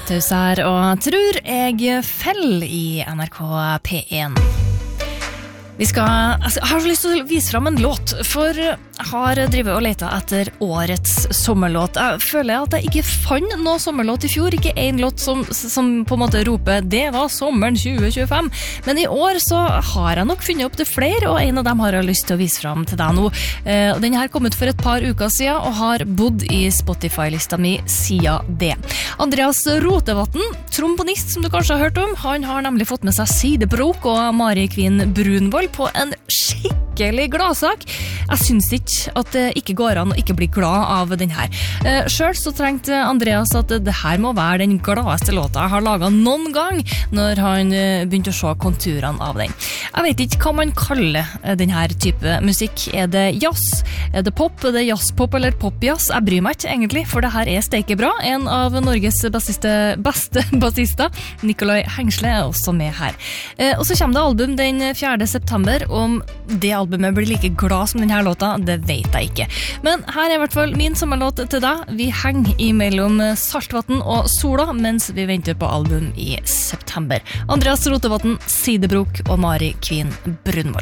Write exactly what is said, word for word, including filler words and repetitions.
Mathaus her, og tror jeg fell i N R K P én. Vi skal, altså, jeg har så lyst til å vise frem en låt, for jeg har drivet og letet etter årets sommerlåt. Jeg føler at jeg ikke fant noe sommerlåt i fjor, ikke en låt som, som på en måte roper «Det var sommeren tjue tjuefem», men i år så har jeg nok funnet opp til flere, og en av dem har jeg lyst til å vise frem til deg nå. Den her kom ut for et par uker siden, og har bodd i Spotify-lista mi siden det. Andreas Rotevatn, tromponist som du kanskje har hørt om, han har nemlig fått med seg Sidebrok og Mari Kvin Brunvoll på en skikkelig gladsak. Jeg synes ikke at det ikke går an å ikke bli glad av den her. Selv så trengte Andreas at det her må være den gladeste låta jeg har laget noen gang, når han begynte å se konturene av den. Jeg vet ikke hva man kaller denne type musikk. Er det jazz? Er det pop? Er det jazzpop eller popjazz? Jeg bryr meg ikke egentlig, for det her er steikebra. En av Norges beste, beste bassister, Nikolai Hengsle, er også med her. Og så kommer det album den fjerde september. Om det albumet blir like glad som denne låta, det vet jeg ikke. Men her er i hvert fall min sommerlåt til deg. Vi henger i mellom Saltvatn og Sola, mens vi venter på album i september. Andreas Rotevatn, Sidebrok og Mari Kvin Brunvoll.